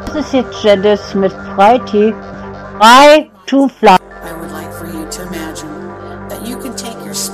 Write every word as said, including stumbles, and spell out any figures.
Das ist jetzt Jada Smith Freitag. Fly to Fly. I would like for you to imagine that you can take your